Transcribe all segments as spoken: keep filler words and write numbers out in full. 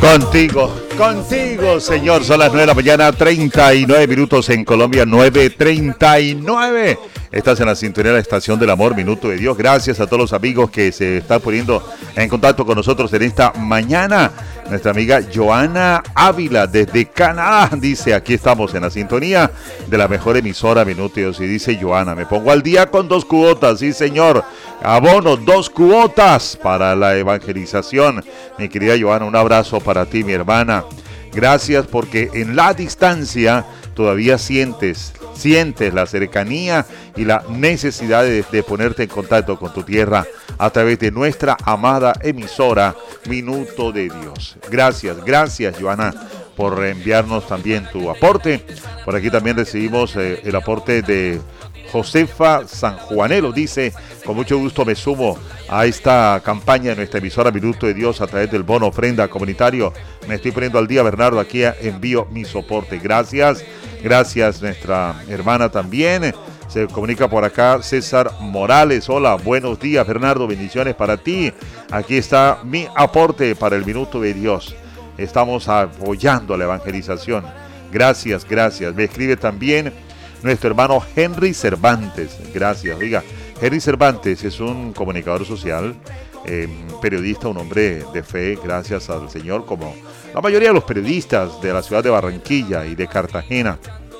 Contigo, contigo, Señor. Son las nueve de la mañana, treinta y nueve minutos en Colombia, nueve treinta y nueve. Estás en la sintonía de la Estación del Amor, Minuto de Dios. Gracias a todos los amigos que se están poniendo en contacto con nosotros en esta mañana. Nuestra amiga Joana Ávila desde Canadá dice: aquí estamos en la sintonía de la mejor emisora Minuto de Dios. Y dice Joana: me pongo al día con dos cuotas. Sí, señor. Abono, dos cuotas para la evangelización. Mi querida Joana, un abrazo para ti, mi hermana. Gracias, porque en la distancia todavía sientes, sientes la cercanía y la necesidad de, de ponerte en contacto con tu tierra a través de nuestra amada emisora Minuto de Dios. Gracias, gracias, Joana, por enviarnos también tu aporte. Por aquí también recibimos eh, el aporte de Josefa Sanjuanelo. Dice: con mucho gusto me sumo a esta campaña de nuestra emisora Minuto de Dios a través del bono ofrenda comunitario. Me estoy poniendo al día, Bernardo, aquí envío mi soporte. Gracias, gracias nuestra hermana también. Se comunica por acá César Morales. Hola, buenos días, Bernardo, bendiciones para ti. Aquí está mi aporte para el Minuto de Dios. Estamos apoyando la evangelización. Gracias, gracias. Me escribe también nuestro hermano Henry Cervantes. Gracias. Oiga, Henry Cervantes es un comunicador social, eh, periodista, un hombre de fe, gracias al Señor, como la mayoría de los periodistas de la ciudad de Barranquilla y de Cartagena.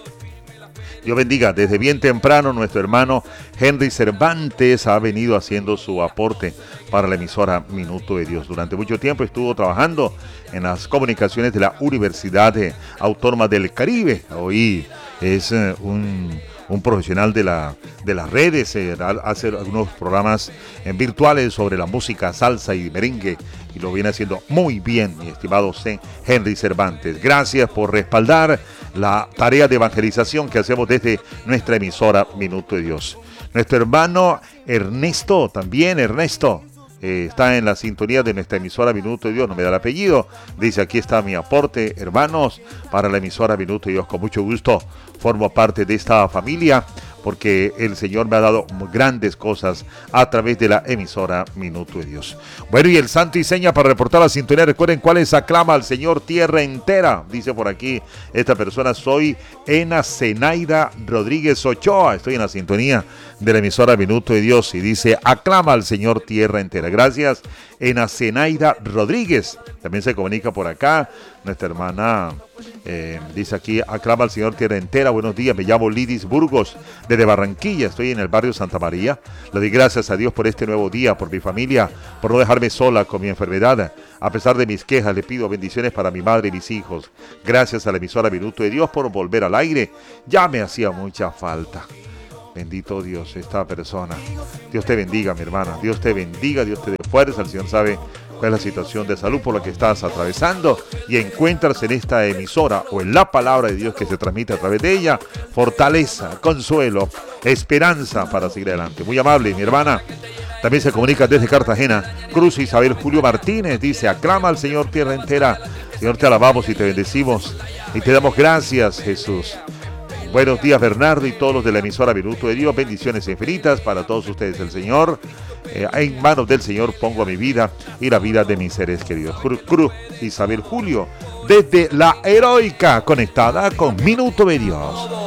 Dios bendiga. Desde bien temprano nuestro hermano Henry Cervantes ha venido haciendo su aporte para la emisora Minuto de Dios. Durante mucho tiempo estuvo trabajando en las comunicaciones de la Universidad Autónoma del Caribe. Hoy es eh, un, un profesional de, la, de las redes, eh, hace algunos programas en virtuales sobre la música salsa y merengue, y lo viene haciendo muy bien, mi estimado Henry Cervantes. Gracias por respaldar la tarea de evangelización que hacemos desde nuestra emisora Minuto de Dios. Nuestro hermano Ernesto, también Ernesto, eh, está en la sintonía de nuestra emisora Minuto de Dios, no me da el apellido. Dice: aquí está mi aporte, hermanos, para la emisora Minuto de Dios. Con mucho gusto formo parte de esta familia, porque el Señor me ha dado grandes cosas a través de la emisora Minuto de Dios. Bueno, y el santo y seña para reportar la sintonía. Recuerden cuál es: aclama al Señor tierra entera. Dice por aquí esta persona: soy Ena Zenaida Rodríguez Ochoa. Estoy en la sintonía de la emisora Minuto de Dios. Y dice: aclama al Señor tierra entera. Gracias, Ena Zenaida Rodríguez. También se comunica por acá nuestra hermana, eh, dice aquí: aclama al Señor tierra entera. Buenos días, me llamo Lidis Burgos, desde Barranquilla, estoy en el barrio Santa María. Le doy gracias a Dios por este nuevo día, por mi familia, por no dejarme sola con mi enfermedad. A pesar de mis quejas, le pido bendiciones para mi madre y mis hijos. Gracias a la emisora Minuto de Dios por volver al aire. Ya me hacía mucha falta. Bendito Dios, esta persona. Dios te bendiga, mi hermana. Dios te bendiga, Dios te dé fuerza. El Señor sabe cuál es la situación de salud por la que estás atravesando, y encuentras en esta emisora o en la palabra de Dios que se transmite a través de ella fortaleza, consuelo, esperanza para seguir adelante. Muy amable, mi hermana. También se comunica desde Cartagena Cruz Isabel Julio Martínez. Dice: aclama al Señor tierra entera. Señor, te alabamos y te bendecimos y te damos gracias, Jesús. Buenos días, Bernardo, y todos los de la emisora Minuto de Dios. Bendiciones infinitas para todos ustedes. El Señor, eh, en manos del Señor pongo mi vida y la vida de mis seres queridos. Cruz, Cruz Isabel Julio, desde la Heroica, conectada con Minuto de Dios.